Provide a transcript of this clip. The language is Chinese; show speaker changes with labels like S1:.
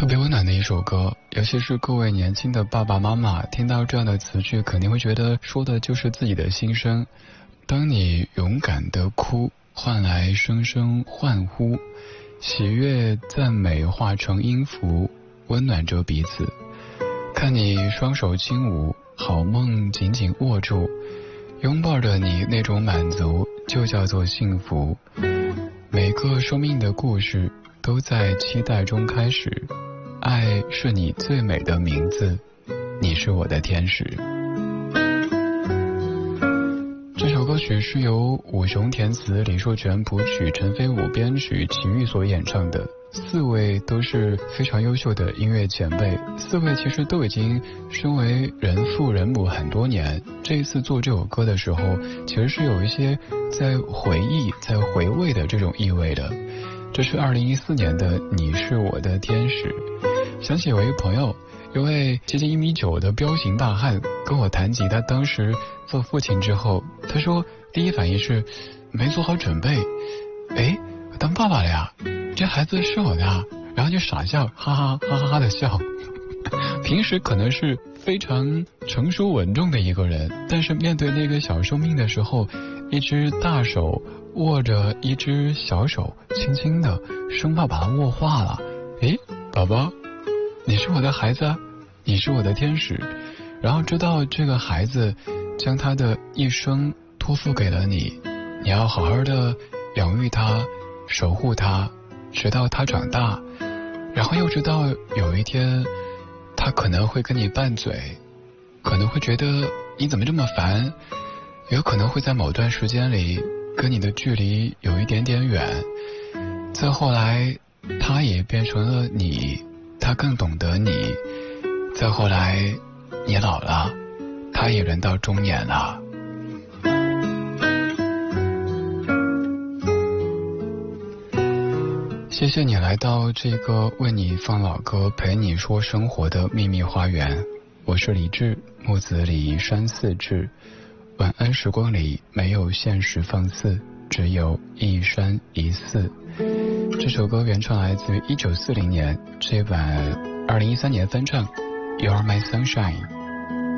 S1: 特别温暖的一首歌，尤其是各位年轻的爸爸妈妈听到这样的词句，肯定会觉得说的就是自己的心声。当你勇敢的哭，换来声声欢呼，喜悦赞美化成音符，温暖着彼此。看你双手轻舞，好梦紧紧握住，拥抱着你那种满足就叫做幸福。每个生命的故事都在期待中开始，爱是你最美的名字，你是我的天使。这首歌曲是由武雄填词，李硕全谱曲，陈飞武编曲，齐豫所演唱的。四位都是非常优秀的音乐前辈，四位其实都已经身为人父人母很多年。这一次做这首歌的时候，其实是有一些在回忆、在回味的这种意味的。这是2014年的《你是我的天使》。想起有一个朋友，一位接近1.9米的彪形大汉跟我谈及他当时做父亲之后，他说第一反应是没做好准备，我当爸爸了呀，这孩子是我的啊，然后就傻笑，哈哈哈哈哈的笑。平时可能是非常成熟稳重的一个人，但是面对那个小生命的时候，一只大手握着一只小手，轻轻的生怕把它握化了。宝宝，你是我的孩子，你是我的天使。然后知道这个孩子将他的一生托付给了你，你要好好的养育他，守护他，直到他长大。然后又知道有一天他可能会跟你拌嘴，可能会觉得你怎么这么烦，有可能会在某段时间里跟你的距离有一点点远。再后来他也变成了你，他更懂得你。再后来你老了，他也人到中年了。谢谢你来到这个为你放老歌陪你说生活的秘密花园，我是李志，木子李山寺志。晚安时光里没有现实放肆，只有一山一寺。这首歌原创来自于1940年，这版2013年翻唱 You're My Sunshine。